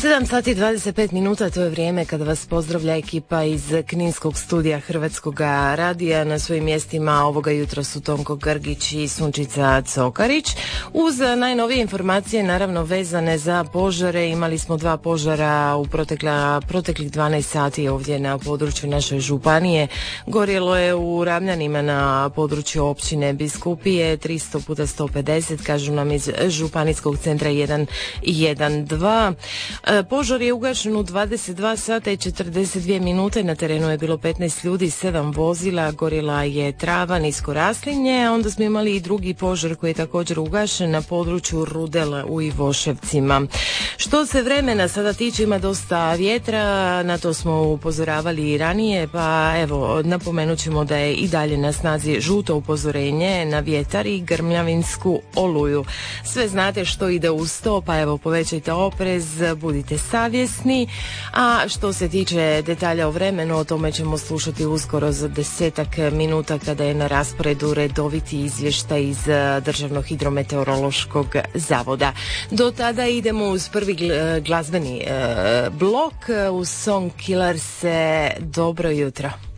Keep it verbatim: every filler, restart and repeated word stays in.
sedam sati i dvadeset pet minuta, to je vrijeme kada vas pozdravlja ekipa iz Kninskog studija Hrvatskog radija. Na svojim mjestima ovoga jutra su Tonko Grgić i Sunčica Cokarić. Uz najnovije informacije, naravno vezane za požare, imali smo dva požara u protekla, proteklih dvanaest sati ovdje na području naše županije. Gorjelo je u Ravljanima na području općine Biskupije, tristo puta sto pedeset, kažu nam iz županijskog centra jedan jedan dva. Požar je ugašen u dvadeset dva sata i četrdeset dvije minute, na terenu je bilo petnaest ljudi, sedam vozila, gorjela je trava, nisko raslinje, a onda smo imali i drugi požar koji je također ugašen na području Rudela u Ivoševcima. Što se vremena sada tiče, ima dosta vjetra, na to smo upozoravali i ranije, pa evo, napomenut ćemo da je i dalje na snazi žuto upozorenje na vjetar i grmljavinsku oluju. Sve znate što ide uz to, pa evo, povećajte oprez, budite savjesni, a što se tiče detalja o vremenu, o tome ćemo slušati uskoro za desetak minuta kada je na rasporedu redoviti izvještaj iz Državnog hidrometeorološkog zavoda. Do tada idemo uz prvi glazbeni blok, uz song Killers. Dobro jutro.